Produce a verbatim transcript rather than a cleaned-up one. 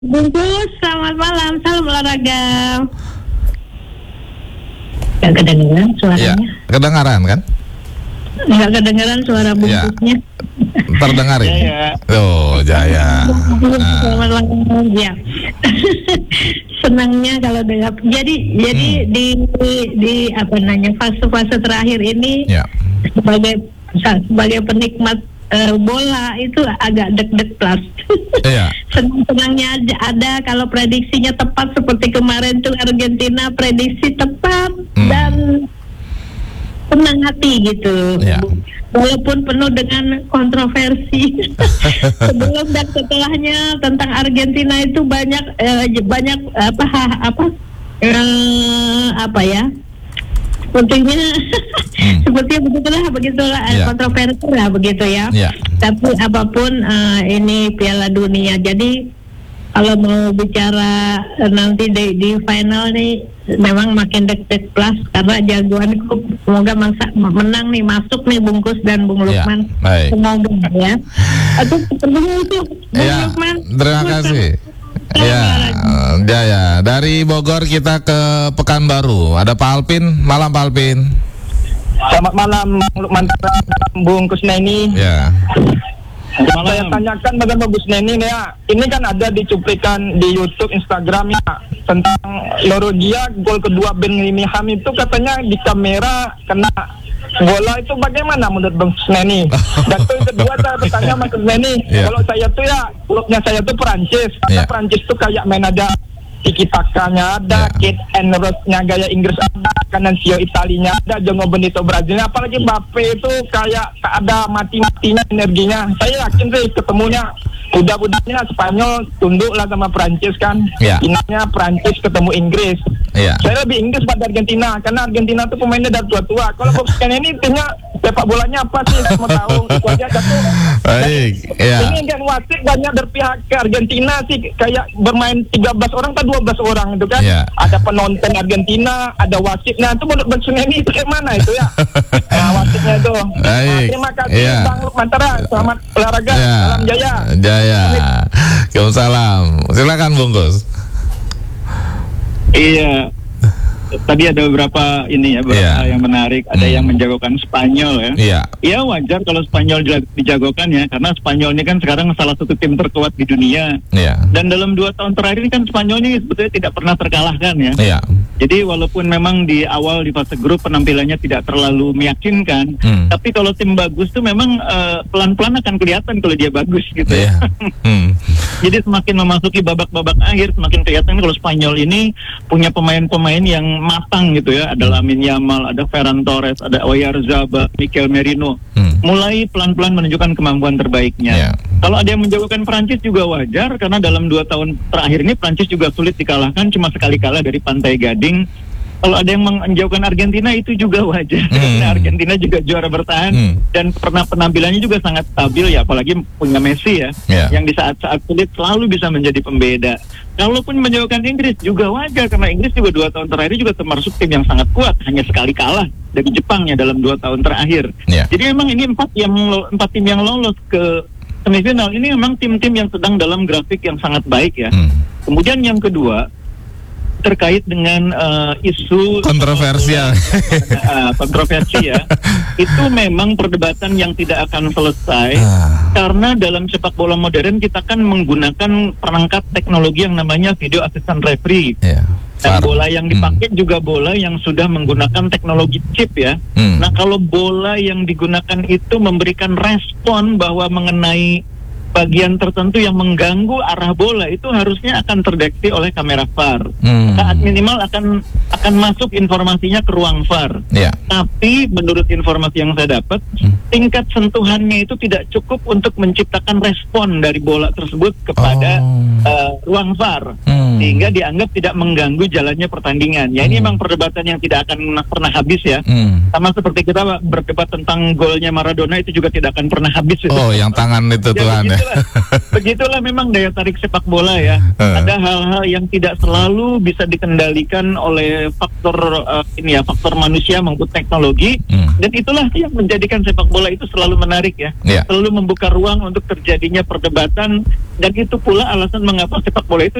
Bungkus, selamat malam, salam olahraga. Gak kedengeran suaranya? Ya, kedengaran kan? Gak kedengeran suara bungkusnya. Ya. Terdengar ya? Jaya. Oh, Jaya. Selamat malam, ya. Senangnya kalau dengar. Jadi, hmm. jadi di, di di apa namanya fase-fase terakhir ini, ya. sebagai sebagai penikmat uh, bola itu agak deg-deg plus. Iya. Senang-senangnya ada, ada kalau prediksinya tepat seperti kemarin tuh Argentina prediksi tepat hmm. dan senang hati gitu. Ya. Walaupun penuh dengan kontroversi. Sebelum dan setelahnya tentang Argentina itu banyak eh, banyak apa apa eh, apa ya? Sepertinya hmm. sepertinya begitulah begitulah yeah. kontroversi lah begitu ya. Yeah. Tapi apapun uh, ini Piala Dunia. Jadi kalau mau bicara uh, nanti di, di final nih memang makin deg-deg plus karena jagoanku semoga masa, menang nih, masuk nih Bungkus dan Bung Lukman. Yeah. Semoga ya. Atau ketemu itu Bung yeah. Lukman. Terima kasih. Ya, Jaya. Dari Bogor kita ke Pekanbaru. Ada Pak Alpin. Malam Pak Alpin. Selamat malam Bang Lukman, Bung Kusneni. Ya. Yang saya tanyakan bagaimana Bung Kusneni ya. Ini kan ada di cuplikan di YouTube, Instagram ya tentang Lorogia gol kedua Ben Limiham itu katanya di kamera kena bola itu bagaimana menurut Bang Kusneni? Dan itu yang kedua saya bertanya Mas Kusneni, yeah. kalau saya tuh ya klubnya saya tuh Perancis, karena yeah. Perancis tuh kayak main ada tiki takanya ada, yeah. Kit and Ross-nya gaya Inggris ada, kanan Sio Italinya ada, Jongo Benito Brazilnya, apalagi Mbappe itu kayak tak ada mati-matinya energinya. Saya yakin sih ketemunya budak-budaknya Spanyol tunduklah sama Perancis kan. Yeah. Ingatnya Perancis ketemu Inggris. Yeah. Saya lebih Inggris pada Argentina karena Argentina tuh pemainnya dari tua-tua. Kalau Boxcan ini timnya sepak bolanya apa sih? Mau tahu itu aja satu. Baik. Yeah. Ini kan wasit banyak berpihak ke Argentina sih, kayak bermain tiga belas orang atau dua belas orang itu kan. Yeah. Ada penonton Argentina, ada wasitnya. Itu menurut Boxcan ini itu kayak mana itu ya? Nah, wasitnya itu. Nah, terima kasih yeah. Bang Lukmantara. Selamat olahraga. Yeah. Salam jaya. Jaya. Waalaikumsalam. Silakan Bungkus. Iya, tadi ada beberapa ini ya, beberapa yeah. hal yang menarik. Ada hmm. yang menjagokan Spanyol ya. Iya. Yeah. Ya wajar kalau Spanyol dijagokan ya, karena Spanyol ini kan sekarang salah satu tim terkuat di dunia. Iya. Yeah. Dan dalam dua tahun terakhir ini kan Spanyol ini sebetulnya tidak pernah terkalahkan ya. Iya. Yeah. Jadi walaupun memang di awal di fase grup penampilannya tidak terlalu meyakinkan, hmm. tapi kalau tim bagus tuh memang uh, pelan-pelan akan kelihatan kalau dia bagus gitu. Yeah. hmm. Jadi semakin memasuki babak-babak akhir semakin kelihatan kalau Spanyol ini punya pemain-pemain yang matang gitu ya. Ada Lamine Yamal, ada Ferran Torres, ada Oyarzabal, Mikel Merino. Hmm. Mulai pelan-pelan menunjukkan kemampuan terbaiknya. Yeah. Kalau ada yang menjagokan Prancis juga wajar karena dalam dua tahun terakhir ini Prancis juga sulit dikalahkan, cuma sekali kalah dari Pantai Gading. Kalau ada yang menjauhkan Argentina itu juga wajar hmm. karena Argentina juga juara bertahan hmm. dan pernah penampilannya juga sangat stabil ya, apalagi punya Messi ya yeah. yang di saat-saat sulit selalu bisa menjadi pembeda. Kalaupun menjauhkan Inggris juga wajar karena Inggris juga dua tahun terakhir juga termasuk tim yang sangat kuat, hanya sekali kalah dari Jepang ya dalam dua tahun terakhir. Yeah. Jadi memang ini empat yang empat tim yang lolos ke semifinal ini memang tim-tim yang sedang dalam grafik yang sangat baik ya. Hmm. Kemudian yang kedua terkait dengan uh, isu kontroversial, uh, kontroversi ya, itu memang perdebatan yang tidak akan selesai ah. karena dalam sepak bola modern kita kan menggunakan perangkat teknologi yang namanya video assistant referee. Yeah. Dan bola yang dipakai hmm. juga bola yang sudah menggunakan teknologi chip ya. Hmm. Nah kalau bola yang digunakan itu memberikan respon bahwa mengenai bagian tertentu yang mengganggu arah bola itu harusnya akan terdeteksi oleh kamera V A R. Hmm. Saat minimal akan akan masuk informasinya ke ruang V A R. Yeah. Tapi menurut informasi yang saya dapat, hmm. tingkat sentuhannya itu tidak cukup untuk menciptakan respon dari bola tersebut kepada oh. uh, ruang V A R. Hmm. Sehingga dianggap tidak mengganggu jalannya pertandingan. Ya ini hmm. memang perdebatan yang tidak akan pernah habis ya. Hmm. Sama seperti kita berdebat tentang golnya Maradona itu juga tidak akan pernah habis. Oh, itu. Yang tangan itu ya, Tuhan ya. Begitulah, begitulah memang daya tarik sepak bola ya. Uh. Ada hal-hal yang tidak selalu bisa dikendalikan oleh faktor uh, ini ya, faktor manusia maupun teknologi. Hmm. Dan itulah yang menjadikan sepak bola itu selalu menarik ya. Yeah. Selalu membuka ruang untuk terjadinya perdebatan, dan itu pula alasan mengapa sepak sepak bola itu